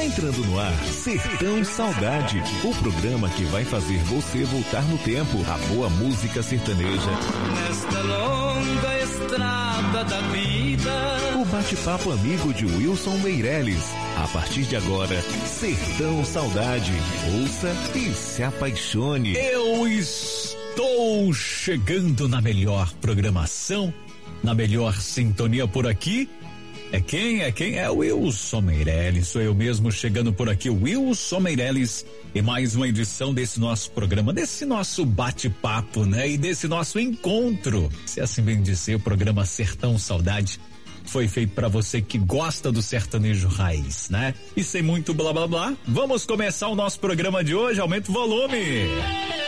Entrando no ar, Sertão Saudade, o programa que vai fazer você voltar no tempo. A boa música sertaneja. Nesta longa estrada da vida. O bate-papo amigo de Wilson Meirelles. A partir de agora, Sertão Saudade. Ouça e se apaixone. Eu estou chegando na melhor programação, na melhor sintonia por aqui. É quem? É o Wilson Meirelles, sou eu mesmo chegando por aqui, o Wilson Meirelles, e mais uma edição desse nosso programa, desse nosso bate-papo, né? E desse nosso encontro, se assim bem dizer, o programa Sertão Saudade foi feito para você que gosta do sertanejo raiz, né? E sem muito blá blá blá, vamos começar o nosso programa de hoje, aumenta o volume.